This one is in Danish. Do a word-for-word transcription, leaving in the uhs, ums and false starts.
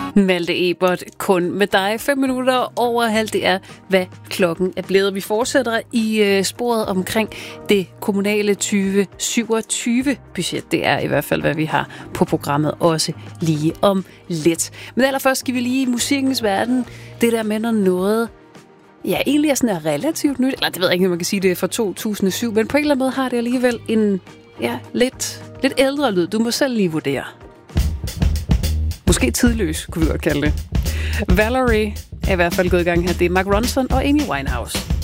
Malte Ebert, kun med dig. Fem minutter over halv, det er, hvad klokken er blevet. Vi fortsætter i uh, sporet omkring det kommunale tyve syvogtyve-budget. Det er i hvert fald, hvad vi har på programmet også lige om lidt. Men allerførst skal vi lige i musikkens verden. Det der med, når noget ja, egentlig er sådan er relativt nyt. Eller det ved jeg ikke, om man kan sige det er fra to tusind og syv. Men på en eller anden måde har det alligevel en ja, lidt, lidt ældre lyd. Du må selv lige vurdere. Måske tidløs, kunne vi godt kalde det. Valerie er i hvert fald gået i gang her. Det er Mark Ronson og Amy Winehouse.